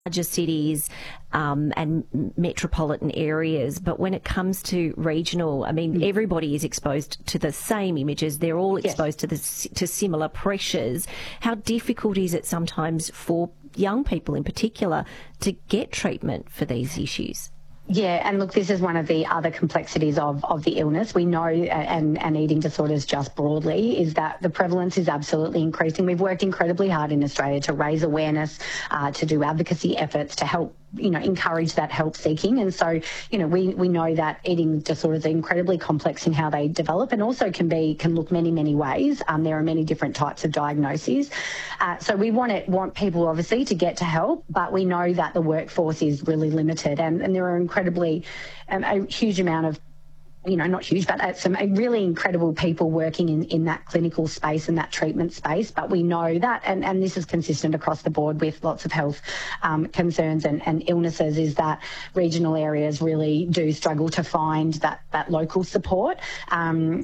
larger cities and metropolitan areas, but when it comes to regional, I mean, everybody is exposed to the same images. They're all exposed to similar pressures. How difficult is it sometimes for young people in particular to get treatment for these issues? Yeah, and look, this is one of the other complexities of the illness. We know, and eating disorders just broadly, is that the prevalence is absolutely increasing. We've worked incredibly hard in Australia to raise awareness, to do advocacy efforts, to help, encourage that help seeking. And so, we know that eating disorders are incredibly complex in how they develop, and also can look many ways. There are many different types of diagnoses. So we want people obviously to get to help, but we know that the workforce is really limited, and there are incredibly a huge amount of, not huge, but some really incredible people working in that clinical space and that treatment space. But we know that, and this is consistent across the board with lots of health concerns and illnesses, is that regional areas really do struggle to find that local support. And,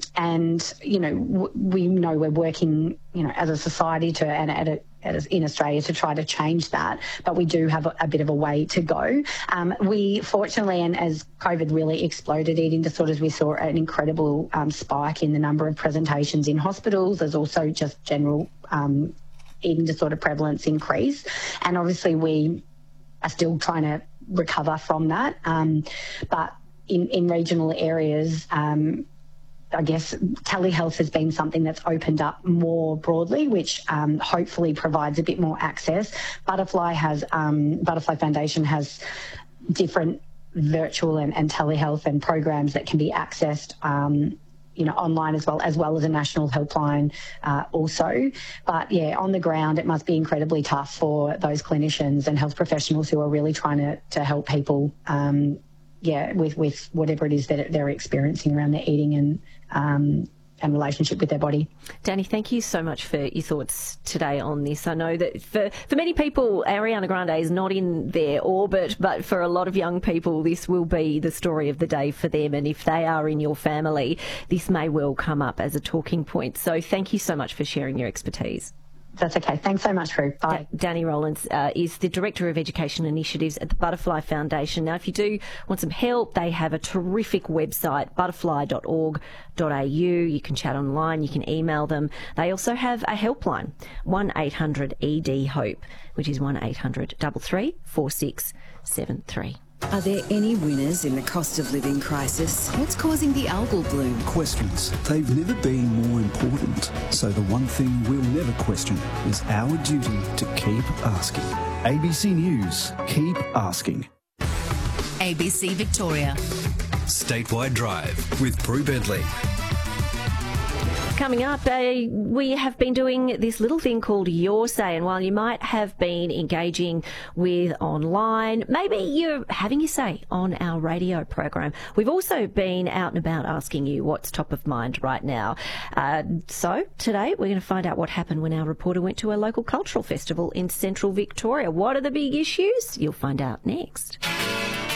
we know we're working, as a society in Australia to try to change that, but we do have a bit of a way to go. We fortunately, and as COVID really exploded eating disorders, we saw an incredible spike in the number of presentations in hospitals. There's also just general eating disorder prevalence increase, and obviously we are still trying to recover from that. But in regional areas, I guess telehealth has been something that's opened up more broadly, which hopefully provides a bit more access. Butterfly Foundation has different virtual and telehealth and programs that can be accessed online as well as a national helpline also. But yeah, on the ground, it must be incredibly tough for those clinicians and health professionals who are really trying to help people with whatever it is that they're experiencing around their eating and relationship with their body. Danny, thank you so much for your thoughts today on this. I know that for many people, Ariana Grande is not in their orbit, but for a lot of young people, this will be the story of the day for them. And if they are in your family, this may well come up as a talking point. So thank you so much for sharing your expertise. That's okay. Thanks so much, Prue. Bye. Danny Rowlands is the Director of Education Initiatives at the Butterfly Foundation. Now, if you do want some help, they have a terrific website, butterfly.org.au. You can chat online, you can email them. They also have a helpline, 1-800-ED-HOPE, which is 1-800-33-4673. Are there any winners in the cost of living crisis? What's causing the algal bloom? Questions. They've never been more important. So the one thing we'll never question is our duty to keep asking. ABC News. Keep asking. ABC Victoria. Statewide Drive with Prue Bentley. Coming up, we have been doing this little thing called Your Say, and while you might have been engaging with online, maybe you're having your say on our radio program. We've also been out and about asking you what's top of mind right now. So today we're going to find out what happened when our reporter went to a local cultural festival in central Victoria. What are the big issues? You'll find out next.